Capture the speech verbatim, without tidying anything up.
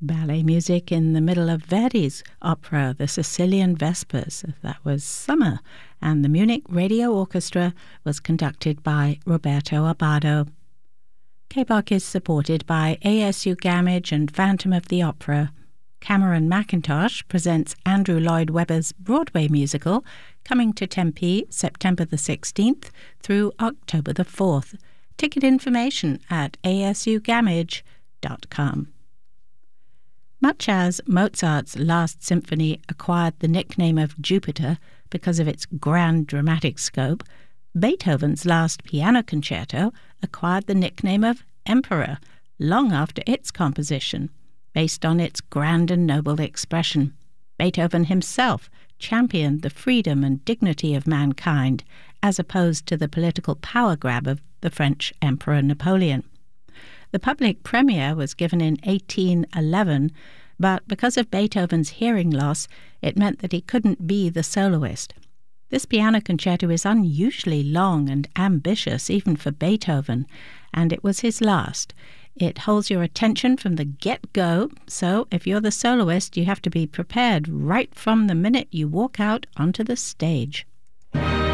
ballet music in the middle of Verdi's opera, The Sicilian Vespers. That was Summer, and the Munich Radio Orchestra was conducted by Roberto Abbado. K B O C is supported by A S U Gamage and Phantom of the Opera. Cameron McIntosh presents Andrew Lloyd Webber's Broadway musical, coming to Tempe September the sixteenth through October the fourth. Ticket information at a s u gamage dot com. Much as Mozart's Last Symphony acquired the nickname of Jupiter because of its grand dramatic scope, Beethoven's Last Piano Concerto acquired the nickname of Emperor long after its composition, based on its grand and noble expression. Beethoven himself championed the freedom and dignity of mankind, as opposed to the political power grab of the French Emperor Napoleon. The public premiere was given in eighteen eleven, but because of Beethoven's hearing loss, it meant that he couldn't be the soloist. This piano concerto is unusually long and ambitious, even for Beethoven, and it was his last. It holds your attention from the get-go, so if you're the soloist, you have to be prepared right from the minute you walk out onto the stage.